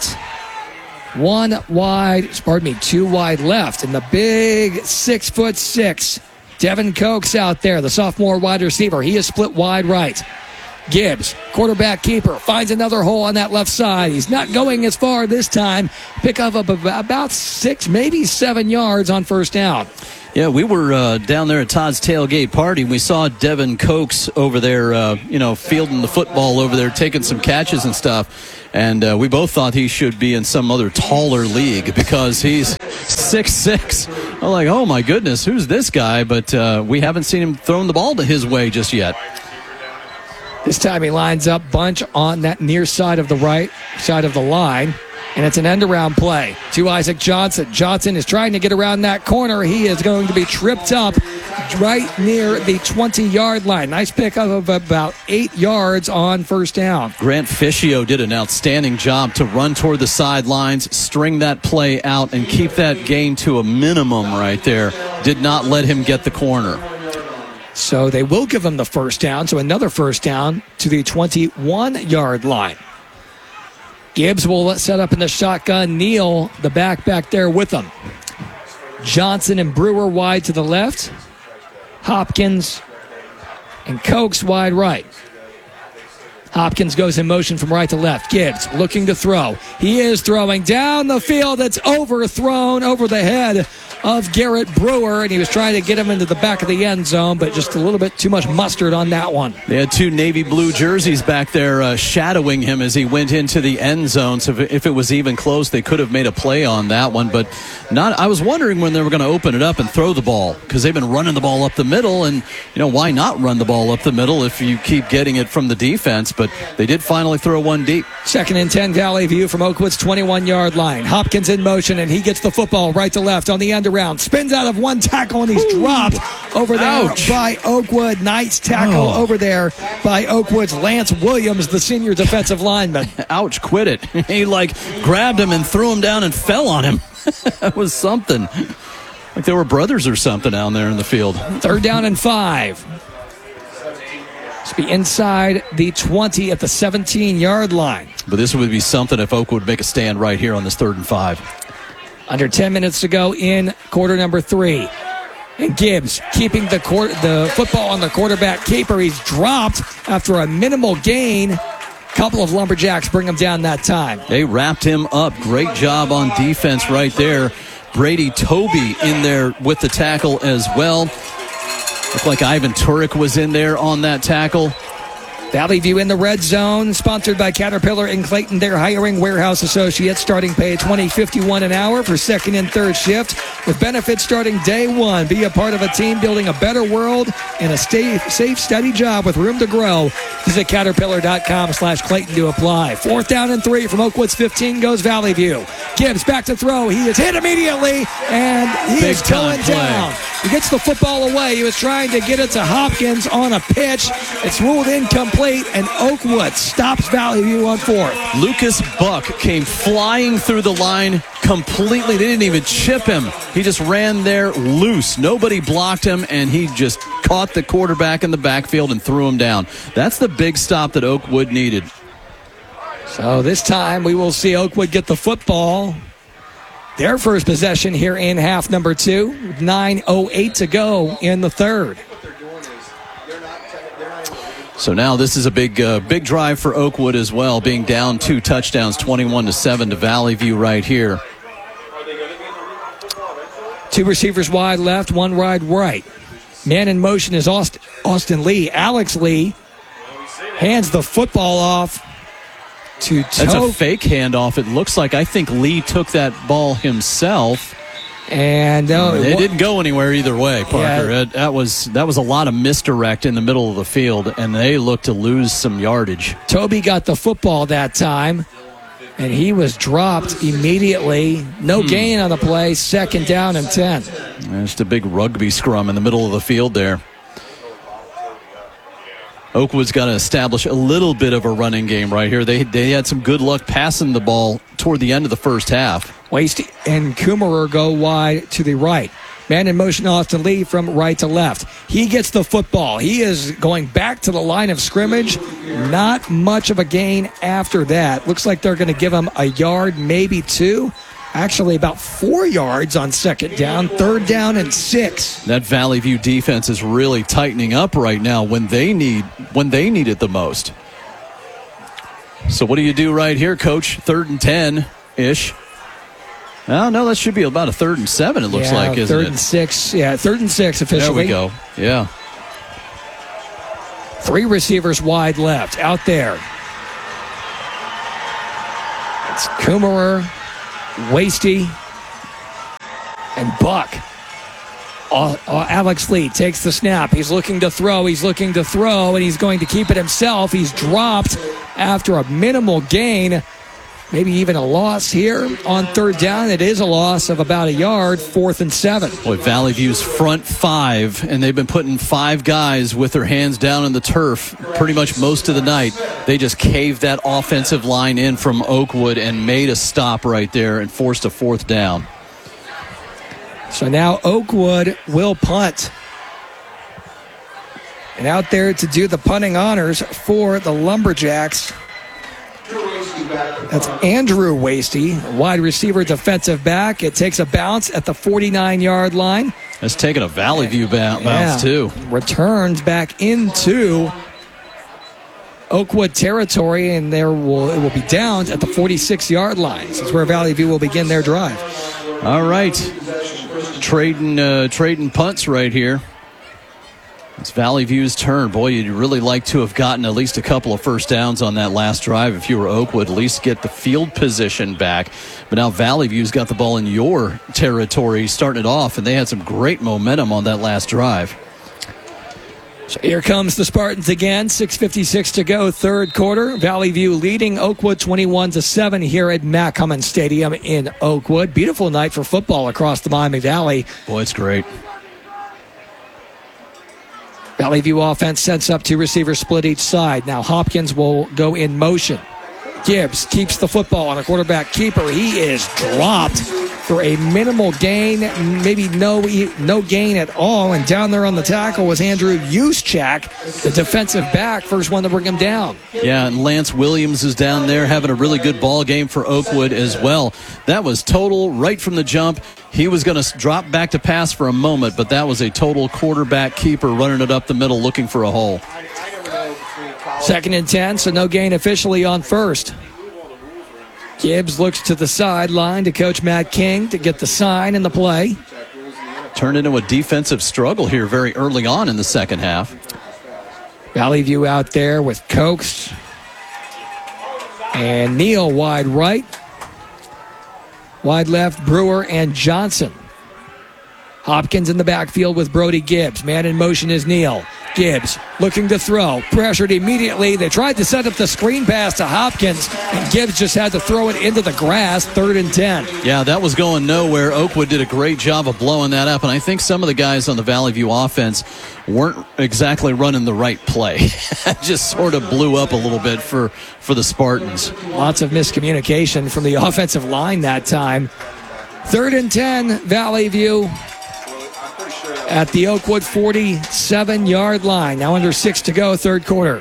One wide, pardon me, two wide left. And the big six foot six, Devin Cokes out there, the sophomore wide receiver. He is split wide right. Gibbs, quarterback keeper, finds another hole on that left side. He's not going as far this time. Pick up about six, maybe seven yards on first down. Yeah, we were uh, down there at Todd's tailgate party. We saw Devin Cokes over there, uh, you know, fielding the football over there, taking some catches and stuff. And uh, we both thought he should be in some other taller league because he's six six. I'm like, oh, my goodness, who's this guy? But uh, we haven't seen him throwing the ball to his way just yet. This time he lines up bunch on that near side of the right side of the line, and it's an end-around play to Isaac Johnson. Johnson is trying to get around that corner. He is going to be tripped up right near the twenty-yard line. Nice pickup of about eight yards on first down. Grant Fischio did an outstanding job to run toward the sidelines, string that play out, and keep that gain to a minimum right there. Did not let him get the corner. So they will give him the first down. So another first down to the twenty-one-yard line. Gibbs will set up in the shotgun. Neal, the back back there with him. Johnson and Brewer wide to the left. Hopkins and Cokes wide right. Hopkins goes in motion from right to left. Gibbs looking to throw. He is throwing down the field. That's overthrown over the head of Garrett Brewer, and he was trying to get him into the back of the end zone, but just a little bit too much mustard on that one. They had two navy blue jerseys back there uh, shadowing him as he went into the end zone, so if it was even close, they could have made a play on that one, but not. I was wondering when they were going to open it up and throw the ball, because they've been running the ball up the middle, and you know, why not run the ball up the middle if you keep getting it from the defense, but they did finally throw one deep. Second and ten, Valley View from Oakwood's twenty-one-yard line. Hopkins in motion, and he gets the football right to left on the end around. Spins out of one tackle, and he's Ooh. dropped over there Ouch. by Oakwood. Nice tackle oh. over there by Oakwood's Lance Williams, the senior defensive lineman. Ouch, quit it. He, like, grabbed him and threw him down and fell on him. That was something. Like they were brothers or something down there in the field. Third down and five. It's be inside the twenty at the seventeen-yard line. But this would be something if Oakwood would make a stand right here on this third and five. Under ten minutes to go in quarter number three. And Gibbs keeping the court, the football on the quarterback keeper. He's dropped after a minimal gain. A couple of Lumberjacks bring him down that time. They wrapped him up. Great job on defense right there. Brady Toby in there with the tackle as well. Looked like Ivan Turek was in there on that tackle. Valley View in the red zone, sponsored by Caterpillar in Clayton. They're hiring warehouse associates, starting pay twenty fifty-one an hour for second and third shift, with benefits starting day one. Be a part of a team building a better world and a safe, safe steady job with room to grow. Visit caterpillar.com slash Clayton to apply. Fourth down and three from Oakwood's fifteen goes Valley View. Gibbs back to throw. He is hit immediately, and he Big is going play. down. He gets the football away. He was trying to get it to Hopkins on a pitch. It's ruled incomplete, and Oakwood stops Valley View on fourth. Lucas Buck came flying through the line completely. They didn't even chip him. He just ran there loose. Nobody blocked him, and he just caught the quarterback in the backfield and threw him down. That's the big stop that Oakwood needed. So this time we will see Oakwood get the football. Their first possession here in half number two. nine oh eight to go in the third. So now this is a big uh, big drive for Oakwood as well, being down two touchdowns, twenty-one to seven to Valley View right here. Two receivers wide left, one wide right. Man in motion is Austin, Austin Lee. Alex Lee hands the football off to Toe. That's a fake handoff, it looks like. I think Lee took that ball himself. And uh, it didn't go anywhere either way, Parker. Yeah. It, that was that was a lot of misdirect in the middle of the field, and they looked to lose some yardage. Toby got the football that time, and he was dropped immediately. No hmm. gain on the play. Second down and ten. Just a big rugby scrum in the middle of the field there. Oakwood's got to establish a little bit of a running game right here. They they had some good luck passing the ball toward the end of the first half. Waste and Kummerer go wide to the right. Man in motion, Austin Lee from right to left. He gets the football. He is going back to the line of scrimmage. Not much of a gain after that. Looks like they're going to give him a yard, maybe two. Actually, about four yards on second down, third down and six. That Valley View defense is really tightening up right now when they need when they need it the most. So what do you do right here, Coach? Third and ten-ish. Oh, no, that should be about a third and seven, it looks yeah, like, isn't third it? Third and six. Yeah, third and six officially. There we go. Yeah. Three receivers wide left out there. It's Kummerer, Wasty, and Buck. Uh, uh, Alex Lee takes the snap. He's looking to throw. He's looking to throw, and he's going to keep it himself. He's dropped after a minimal gain. Maybe even a loss here on third down. It is a loss of about a yard, fourth and seven. Boy, Valley View's front five, and they've been putting five guys with their hands down in the turf pretty much most of the night. They just caved that offensive line in from Oakwood and made a stop right there and forced a fourth down. So now Oakwood will punt. And out there to do the punting honors for the Lumberjacks, that's Andrew Wasty, wide receiver, defensive back. It takes a bounce at the forty-nine-yard line. It's taking a Valley View bounce, yeah. too. Returns back into Oakwood territory, and there will it will be down at the forty-six-yard line. This is where Valley View will begin their drive. All right. Trading, uh, trading punts right here. It's Valley View's turn. Boy, you'd really like to have gotten at least a couple of first downs on that last drive if you were Oakwood, at least get the field position back. But now Valley View's got the ball in your territory starting it off, and they had some great momentum on that last drive. So here comes the Spartans again. six fifty-six to go, third quarter. Valley View leading Oakwood twenty-one to seven here at Mack Hummons Stadium in Oakwood. Beautiful night for football across the Miami Valley. Boy, it's great. Valley View offense sets up two receivers split each side. Now Hopkins will go in motion. Gibbs keeps the football on a quarterback keeper. He is dropped for a minimal gain, maybe no no gain at all. And down there on the tackle was Andrew Juszczak, the defensive back, first one to bring him down. Yeah, and Lance Williams is down there having a really good ball game for Oakwood as well. That was total right from the jump. He was going to drop back to pass for a moment, but that was a total quarterback keeper running it up the middle looking for a hole. Second and ten, so no gain officially on first. Gibbs looks to the sideline to Coach Matt King to get the sign in the play. Turned into a defensive struggle here very early on in the second half. Valley View out there with Cokes and Neal wide right. Wide left, Brewer and Johnson. Hopkins in the backfield with Brody Gibbs. Man in motion is Neal. Gibbs looking to throw. Pressured immediately. They tried to set up the screen pass to Hopkins, and Gibbs just had to throw it into the grass. Third and ten. Yeah, that was going nowhere. Oakwood did a great job of blowing that up, and I think some of the guys on the Valley View offense weren't exactly running the right play. Just sort of blew up a little bit for, for the Spartans. Lots of miscommunication from the offensive line that time. Third and ten, Valley View at the Oakwood forty-seven-yard line. Now under six to go, third quarter.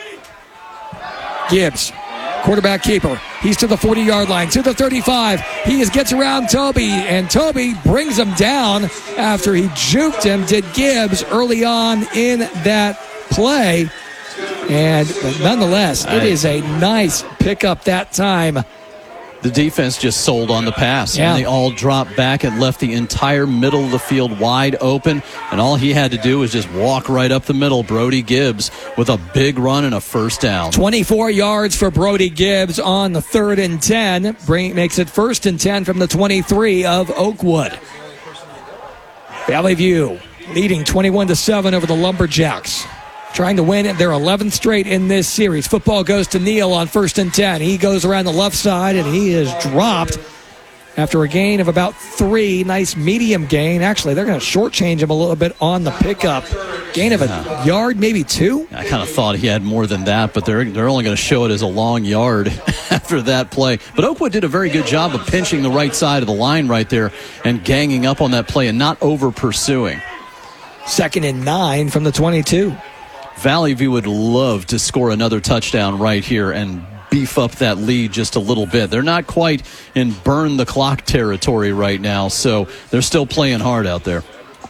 Gibbs, quarterback keeper. He's to the forty-yard line, to the thirty-five. He is, gets around Toby, and Toby brings him down after he juked him, did Gibbs, early on in that play. And nonetheless, it is a nice pickup that time. The defense just sold on the pass, yeah. and they all dropped back and left the entire middle of the field wide open, and all he had to do was just walk right up the middle. Brody Gibbs with a big run and a first down. twenty-four yards for Brody Gibbs on the third and ten. Bring, makes it first and ten from the twenty-three of Oakwood. Valley View leading twenty-one to seven over the Lumberjacks. Trying to win their eleventh straight in this series. Football goes to Neal on first and ten. He goes around the left side, and he is dropped after a gain of about three. Nice medium gain. Actually, they're going to shortchange him a little bit on the pickup. Gain of a Yeah. yard, maybe two? I kind of thought he had more than that, but they're they're only going to show it as a long yard after that play. But Oakwood did a very good job of pinching the right side of the line right there and ganging up on that play and not over pursuing. Second and nine from the twenty-two. Valley View would love to score another touchdown right here and beef up that lead just a little bit. They're not quite in burn the clock territory right now, so they're still playing hard out there.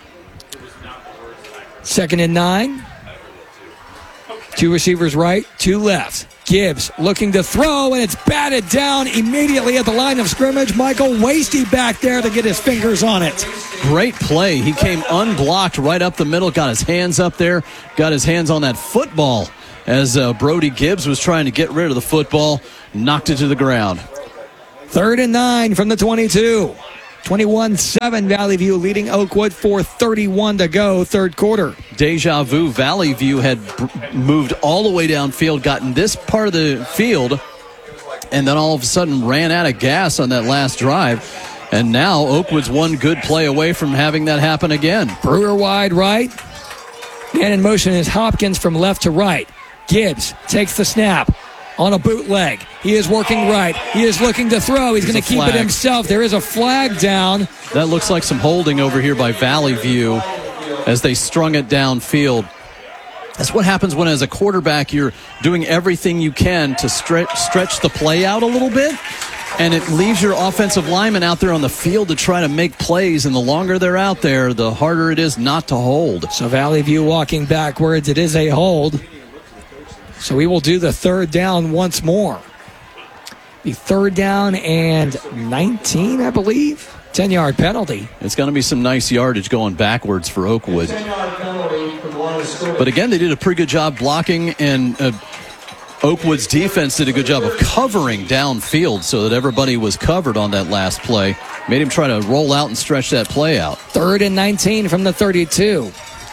Second and nine. Two receivers right, two left. Gibbs looking to throw, and it's batted down immediately at the line of scrimmage. Michael Wasty back there to get his fingers on it. Great play. He came unblocked right up the middle, got his hands up there, got his hands on that football as uh, Brody Gibbs was trying to get rid of the football, knocked it to the ground. Third and nine from the twenty-two. twenty-one seven Valley View leading Oakwood, four thirty-one to go, third quarter. Deja vu. Valley View had b- moved all the way downfield, gotten this part of the field, and then all of a sudden ran out of gas on that last drive. And now Oakwood's one good play away from having that happen again. Brewer wide right. Man in motion is Hopkins from left to right. Gibbs takes the snap on a bootleg. He is working right. He is looking to throw. He's going to keep flag. it himself. There is a flag down. That looks like some holding over here by Valley View as they strung it downfield. That's what happens when, as a quarterback, you're doing everything you can to stretch, stretch the play out a little bit, and it leaves your offensive linemen out there on the field to try to make plays, and the longer they're out there, the harder it is not to hold. So Valley View walking backwards. It is a hold. So we will do the third down once more. The third down and nineteen, I believe. ten-yard penalty. It's going to be some nice yardage going backwards for Oakwood. But again, they did a pretty good job blocking, and uh, Oakwood's defense did a good job of covering downfield so that everybody was covered on that last play. Made him try to roll out and stretch that play out. Third and nineteen from the thirty-two.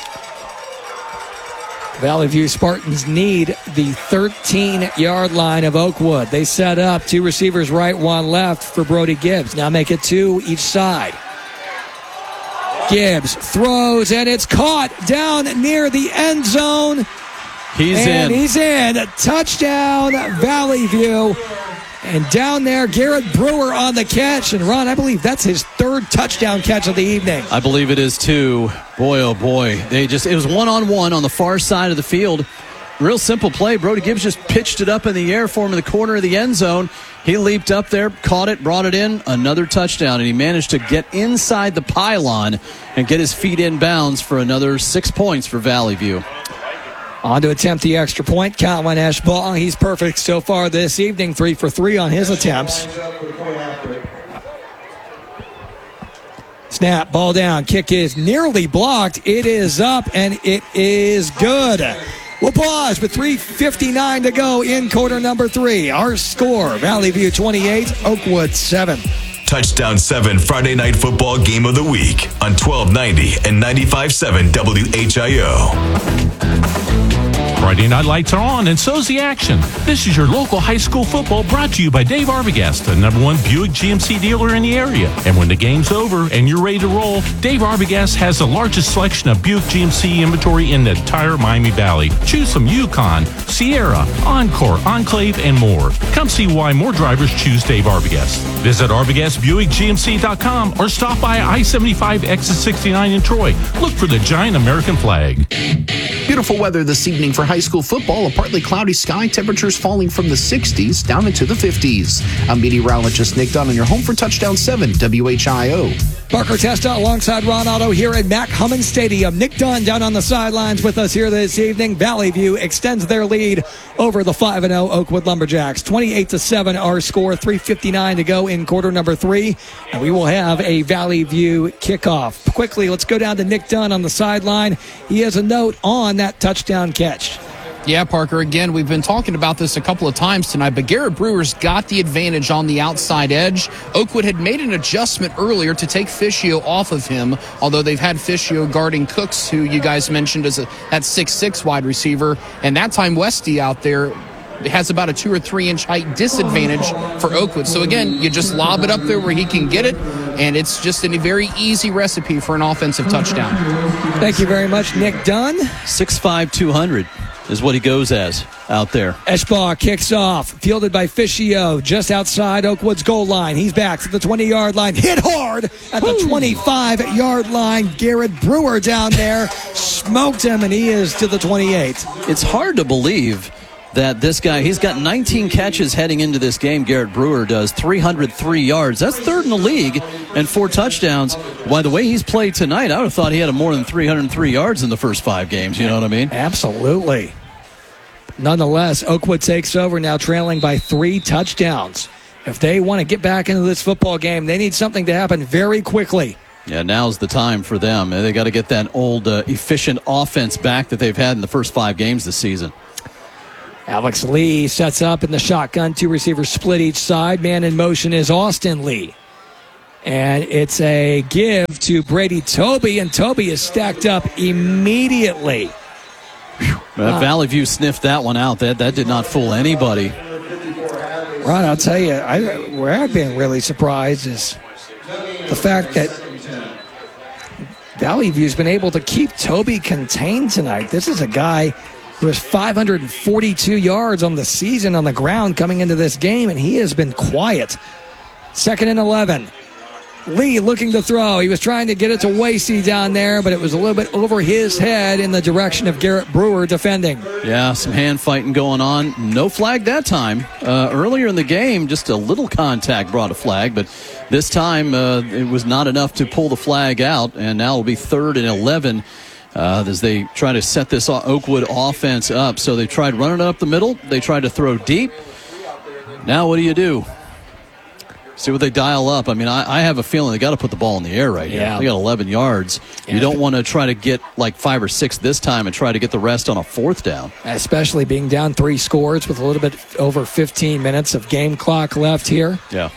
Valley View Spartans need the thirteen-yard line of Oakwood. They set up two receivers right, one left for Brody Gibbs. Now make it two each side. Gibbs throws, and it's caught down near the end zone. He's and in. he's in. Touchdown, Valley View. And down there, Garrett Brewer on the catch. And Ron, I believe that's his third touchdown catch of the evening. I believe it is too. Boy, oh boy. They just it was one-on-one on the far side of the field. Real simple play. Brody Gibbs just pitched it up in the air for him in the corner of the end zone. He leaped up there, caught it, brought it in. Another touchdown, and he managed to get inside the pylon and get his feet in bounds for another six points for Valley View. On to attempt the extra point. Calvin Ashbaugh, he's perfect so far this evening. Three for three on his attempts. Snap, ball down. Kick is nearly blocked. It is up, and it is good. We'll pause with three fifty-nine to go in quarter number three. Our score, Valley View twenty-eight, Oakwood seven. Touchdown seven Friday Night Football Game of the Week on twelve ninety and ninety-five point seven W H I O. Friday night lights are on, and so's the action. This is your local high school football brought to you by Dave Arbogast, the number one Buick G M C dealer in the area. And when the game's over and you're ready to roll, Dave Arbogast has the largest selection of Buick G M C inventory in the entire Miami Valley. Choose from Yukon, Sierra, Encore, Enclave, and more. Come see why more drivers choose Dave Arbogast. Visit Arbogast Buick G M C dot com or stop by I seventy-five exit sixty-nine in Troy. Look for the giant American flag. Beautiful weather this evening for high school football. A partly cloudy sky, temperatures falling from the sixties down into the fifties. I'm meteorologist Nick Dunn, and you're home for Touchdown seven W H I O. Parker Testa alongside Ron Otto here at Mac Hummin Stadium. Nick Dunn down on the sidelines with us here this evening. Valley View extends their lead over the five and oh Oakwood Lumberjacks. twenty-eight to seven our score, three fifty-nine to go in quarter number three. And we will have a Valley View kickoff. Quickly, let's go down to Nick Dunn on the sideline. He has a note on that touchdown catch. Yeah, Parker, again, we've been talking about this a couple of times tonight, but Garrett Brewer's got the advantage on the outside edge. Oakwood had made an adjustment earlier to take Fischio off of him, although they've had Fischio guarding Cooks, who you guys mentioned as a that six six wide receiver, and that time Westy out there has about a two or three inch height disadvantage for Oakwood. So again, you just lob it up there where he can get it. and it's just a very easy recipe for an offensive touchdown. Thank you very much, Nick Dunn. six five, two hundred is what he goes as out there. Eschbach kicks off, fielded by Fischio, just outside Oakwood's goal line. He's back to the twenty-yard line, hit hard at the twenty-five-yard line. Garrett Brewer down there smoked him, and he is to the twenty-eight. It's hard to believe that this guy, he's got nineteen catches heading into this game. Garrett Brewer does three hundred three yards. That's third in the league and four touchdowns. By the way he's played tonight, I would have thought he had more than three hundred three yards in the first five games. You know what I mean? Absolutely. Nonetheless, Oakwood takes over now, trailing by three touchdowns. If they want to get back into this football game, they need something to happen very quickly. Yeah, now's the time for them. They got to get that old uh, efficient offense back that they've had in the first five games this season. Alex Lee sets up in the shotgun. Two receivers split each side. Man in motion is Austin Lee. And it's a give to Brady Toby, and Toby is stacked up immediately. Uh, Valley View sniffed that one out. That, that did not fool anybody. Ron, I'll tell you, I, where I've been really surprised is the fact that Valley View's been able to keep Toby contained tonight. This is a guy who has five hundred forty-two yards on the season on the ground coming into this game, and he has been quiet. Second and eleven. Lee looking to throw. He was trying to get it to Wasey down there, but it was a little bit over his head in the direction of Garrett Brewer defending. Yeah, some hand fighting going on. No flag that time. Uh, earlier in the game, just a little contact brought a flag, but this time uh, it was not enough to pull the flag out, and now it'll be third and eleven uh, as they try to set this Oakwood offense up. So they tried running it up the middle. They tried to throw deep. Now what do you do? See what they dial up. I mean, I, I have a feeling they got to put the ball in the air right here. Yeah. They got eleven yards. Yeah. You don't want to try to get like five or six this time and try to get the rest on a fourth down. Especially being down three scores with a little bit over fifteen minutes of game clock left here. Yeah.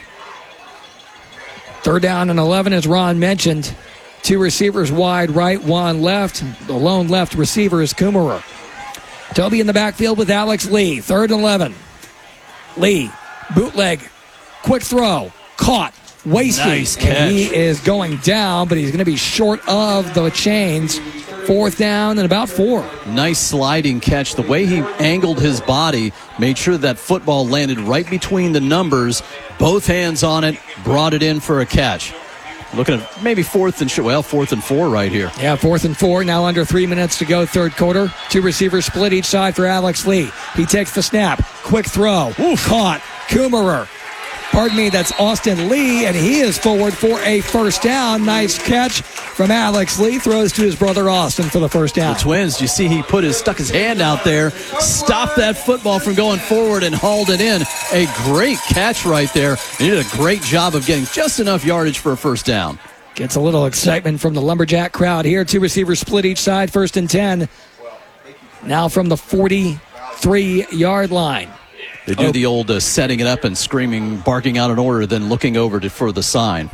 Third down and eleven, as Ron mentioned. Two receivers wide right, one left. The lone left receiver is Kummerer. Toby in the backfield with Alex Lee. Third and eleven. Lee, bootleg. Quick throw, caught, Wasey. Nice catch. And he is going down, but he's going to be short of the chains. Fourth down and about four. Nice sliding catch. The way he angled his body made sure that football landed right between the numbers. Both hands on it, brought it in for a catch. Looking at maybe fourth and well, fourth and four right here. Yeah, fourth and four. Now under three minutes to go, third quarter. Two receivers split each side for Alex Lee. He takes the snap. Quick throw. Oof. Caught. Kummerer. Pardon me, that's Austin Lee, and he is forward for a first down. Nice catch from Alex Lee. Throws to his brother Austin for the first down. The Twins, you see he put his stuck his hand out there, stopped that football from going forward and hauled it in. A great catch right there. He did a great job of getting just enough yardage for a first down. Gets a little excitement from the Lumberjack crowd here. Two receivers split each side, first and ten. Now from the forty-three-yard line. They do oh. the old uh, setting it up and screaming, barking out an order, then looking over to, for the sign.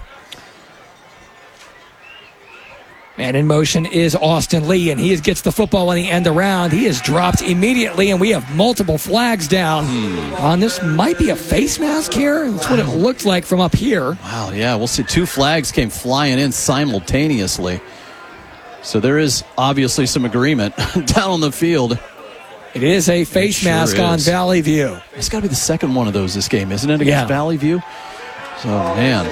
Man in motion is Austin Lee, and he gets the football on the end around. He is dropped immediately, and we have multiple flags down hmm. on this. Might be a face mask here. That's what it looked like from up here. Wow, yeah, we'll see. Two flags came flying in simultaneously. So there is obviously some agreement down on the field. It is a face sure mask is. on Valley View. It's got to be the second one of those this game, isn't it, against yeah. Valley View? So, man.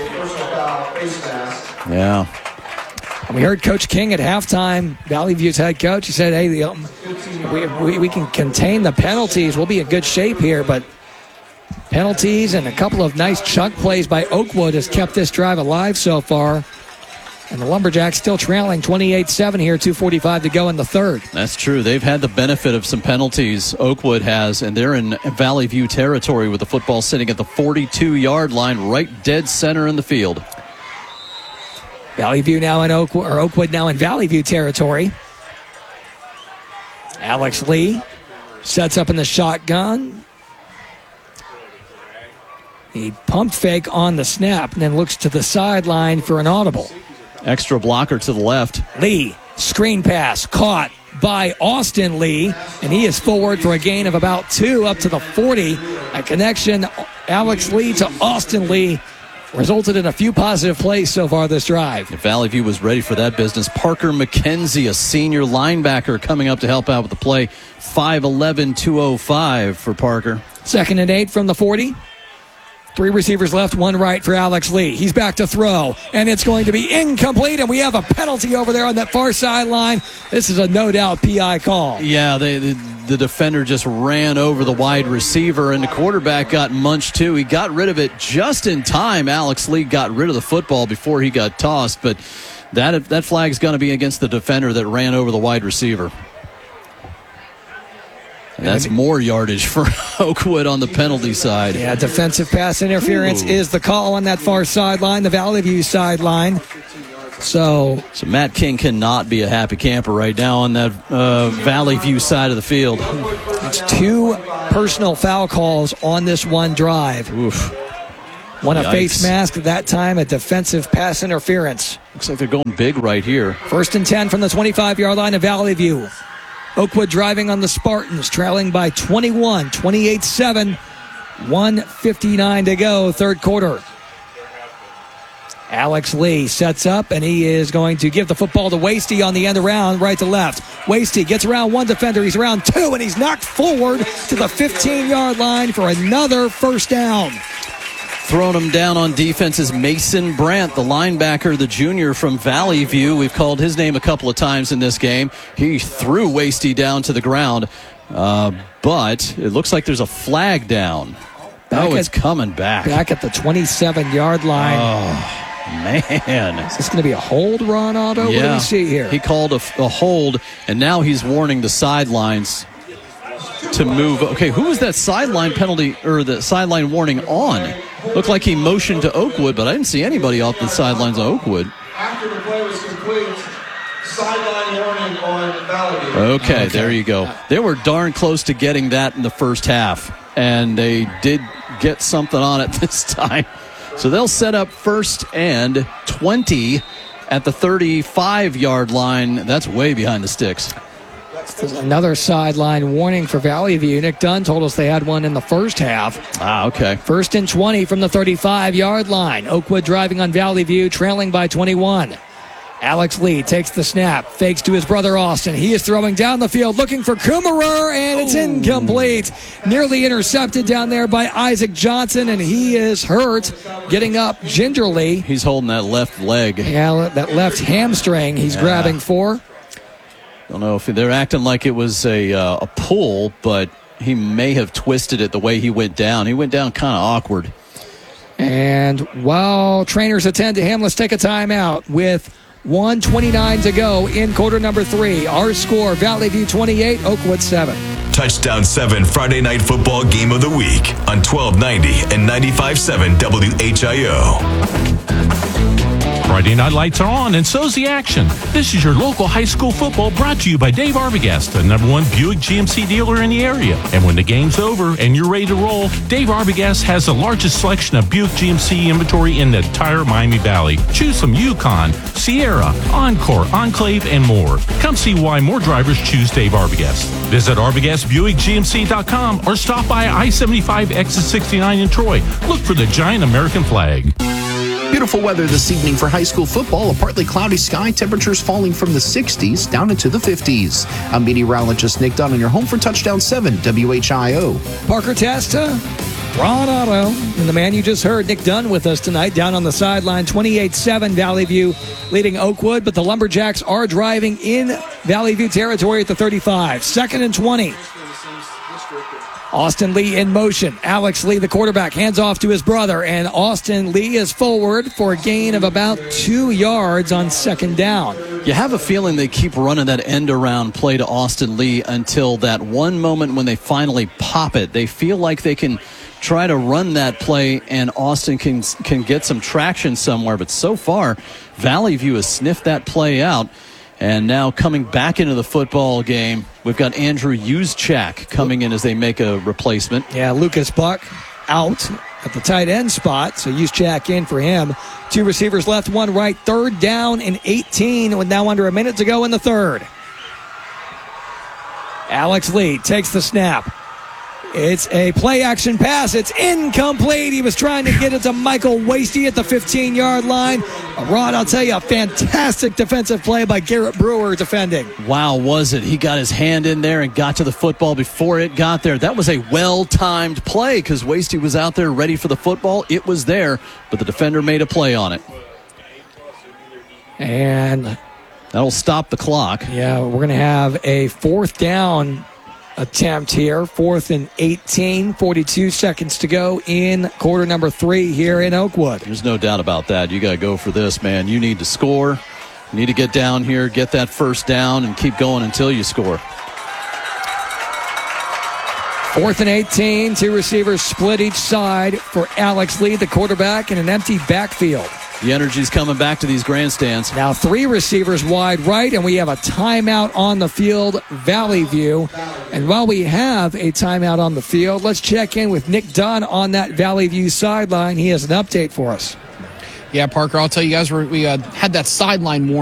Yeah. We heard Coach King at halftime, Valley View's head coach. He said, hey, the, um, we, we, we can contain the penalties. We'll be in good shape here, but penalties and a couple of nice chunk plays by Oakwood has kept this drive alive so far. And the Lumberjacks still trailing twenty-eight seven here, two forty-five to go in the third. That's true. They've had the benefit of some penalties, Oakwood has, and they're in Valley View territory with the football sitting at the forty-two-yard line, right dead center in the field. Valley View now in Oakwood, or Oakwood now in Valley View territory. Alex Lee sets up in the shotgun. He pump fake on the snap and then looks to the sideline for an audible. Extra blocker to the left. Lee, screen pass, caught by Austin Lee, and he is forward for a gain of about two up to the forty. A connection, Alex Lee to Austin Lee resulted in a few positive plays so far this drive. If Valley View was ready for that business, Parker McKenzie, a senior linebacker, coming up to help out with the play. five eleven, two oh five for Parker. Second and eight from the forty. Three receivers left, one right for Alex Lee. He's back to throw, and it's going to be incomplete, and we have a penalty over there on that far sideline. This is a no-doubt P I call. Yeah, they, the, the defender just ran over the wide receiver, and the quarterback got munched too. He got rid of it just in time. Alex Lee got rid of the football before he got tossed, but that, that flag's going to be against the defender that ran over the wide receiver. And that's more yardage for Oakwood on the penalty side. Yeah, defensive pass interference Ooh. is the call on that far sideline, the Valley View sideline. So, so Matt King cannot be a happy camper right now on that uh, Valley View side of the field. It's two personal foul calls on this one drive. Oof. One a Yikes. face mask, that time a defensive pass interference. Looks like they're going big right here. First and ten from the twenty-five-yard line of Valley View. Oakwood driving on the Spartans, trailing by twenty-one, twenty-eight seven, one fifty-nine to go, third quarter. Alex Lee sets up, and he is going to give the football to Wasty on the end around, right to left. Wasty gets around one defender, he's around two, and he's knocked forward to the fifteen-yard line for another first down. Throwing him down on defense is Mason Brandt, the linebacker, the junior from Valley View. We've called his name a couple of times in this game. He threw Wasty down to the ground, uh, but it looks like there's a flag down. Back oh, it's at, coming back. Back at the twenty-seven-yard line. Oh, man. Is this going to be a hold, Ron Otto? Yeah. What do we see here? He called a, a hold, and now he's warning the sidelines to move. Okay, who was that sideline penalty or the sideline warning on? Looked like he motioned to Oakwood, but I didn't see anybody off the sidelines of Oakwood. After the play was complete, sideline warning on Valley View. Okay, okay, there you go. They were darn close to getting that in the first half, and they did get something on it this time. So they'll set up first and twenty at the thirty-five-yard line. That's way behind the sticks. There's another sideline warning for Valley View. Nick Dunn told us they had one in the first half. Ah, okay. First and twenty from the thirty-five-yard line. Oakwood driving on Valley View, trailing by twenty-one. Alex Lee takes the snap, fakes to his brother Austin. He is throwing down the field, looking for Kummerer, and it's incomplete. Nearly intercepted down there by Isaac Johnson, and he is hurt, getting up gingerly. He's holding that left leg. Yeah, that left hamstring he's yeah. grabbing for. Don't know if they're acting like it was a uh, a pull, but he may have twisted it the way he went down. He went down kind of awkward. And while trainers attend to him, let's take a timeout with one twenty-nine to go in quarter number three. Our score, Valley View twenty-eight, Oakwood seven. Touchdown seven Friday Night Football Game of the Week on twelve ninety and ninety-five point seven W H I O. Friday night lights are on, and so's the action. This is your local high school football brought to you by Dave Arbogast, the number one Buick G M C dealer in the area. And when the game's over and you're ready to roll, Dave Arbogast has the largest selection of Buick G M C inventory in the entire Miami Valley. Choose from Yukon, Sierra, Encore, Enclave, and more. Come see why more drivers choose Dave Arbogast. Visit Arbogast Buick G M C dot com or stop by I seventy-five exit sixty-nine in Troy. Look for the giant American flag. Beautiful weather this evening for high school football. A partly cloudy sky, temperatures falling from the sixties down into the fifties. I'm meteorologist Nick Dunn on your home for Touchdown seven W H I O. Parker Testa, Ron Otto, and the man you just heard, Nick Dunn, with us tonight down on the sideline. twenty-eight seven Valley View leading Oakwood, but the Lumberjacks are driving in Valley View territory at the thirty-five. Second and twenty. Austin Lee in motion. Alex Lee, the quarterback, hands off to his brother, and Austin Lee is forward for a gain of about two yards on second down. You have a feeling they keep running that end-around play to Austin Lee until that one moment when they finally pop it. They feel like they can try to run that play, and Austin can, can get some traction somewhere. But so far, Valley View has sniffed that play out. And now coming back into the football game, we've got Andrew Juszczyk coming in as they make a replacement. Yeah, Lucas Buck out at the tight end spot, so Juszczyk in for him. Two receivers left, one right. Third down and eighteen with now under a minute to go in the third. Alex Lee takes the snap. It's a play-action pass. It's incomplete. He was trying to get it to Michael Wasty at the fifteen-yard line. Rod, I'll tell you, a fantastic defensive play by Garrett Brewer defending. Wow, was it? He got his hand in there and got to the football before it got there. That was a well-timed play because Wasty was out there ready for the football. It was there, but the defender made a play on it. And that'll stop the clock. Yeah, we're going to have a fourth down attempt here. Fourth and eighteen, forty-two seconds to go in quarter number three here in Oakwood. There's no doubt about that. You got to go for this, man. You need to score. You need to get down here, get that first down, and keep going until you score. Fourth and eighteen, two receivers split each side for Alex Lee, the quarterback, in an empty backfield. The energy's coming back to these grandstands. Now three receivers wide right, and we have a timeout on the field, Valley View. And while we have a timeout on the field, let's check in with Nick Dunn on that Valley View sideline. He has an update for us. Yeah, Parker, I'll tell you guys, we uh, had that sideline warning.